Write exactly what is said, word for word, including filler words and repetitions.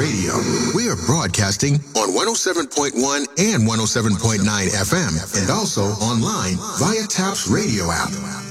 Radio. We are broadcasting on one oh seven point one and one oh seven point nine F M and also online via TAPS Radio app.